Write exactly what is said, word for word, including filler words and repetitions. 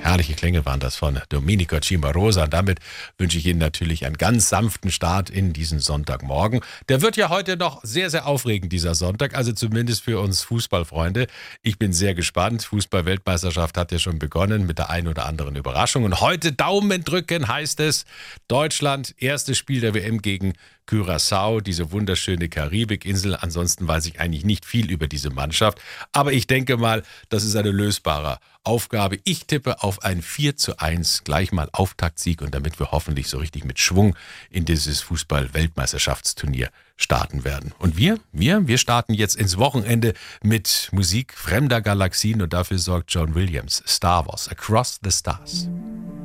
Herrliche Klänge waren das von Domenico Cimarosa. Und damit wünsche ich Ihnen natürlich einen ganz sanften Start in diesen Sonntagmorgen. Der wird ja heute noch sehr, sehr aufregend, dieser Sonntag. Also zumindest für uns Fußballfreunde. Ich bin sehr gespannt. Fußball-Weltmeisterschaft hat ja schon begonnen mit der einen oder anderen Überraschung. Und heute Daumen drücken heißt es. Deutschland, erstes Spiel der W M gegen Curaçao, diese wunderschöne Karibikinsel. Ansonsten weiß ich eigentlich nicht viel über diese Mannschaft. Aber ich denke mal, das ist eine lösbare Aufgabe. Ich tippe auf ein vier zu eins, gleich mal Auftaktsieg, und damit wir hoffentlich so richtig mit Schwung in dieses Fußball-Weltmeisterschaftsturnier starten werden. Und wir, wir, wir starten jetzt ins Wochenende mit Musik fremder Galaxien, und dafür sorgt John Williams. Star Wars, Across the Stars.